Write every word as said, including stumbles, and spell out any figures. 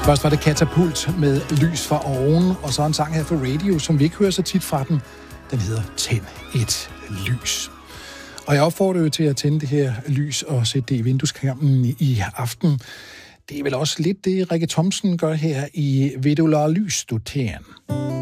Først var det Katapult med Lys fra oven, og så en sang her for radio, som vi ikke hører så tit fra den. Den hedder Tænd et lys. Og jeg opfordrer jo til at tænde det her lys og sætte det i vindueskarmen i aften. Det er vel også lidt det, Rikke Thomsen gør her i Ved du lade lys, du tænd.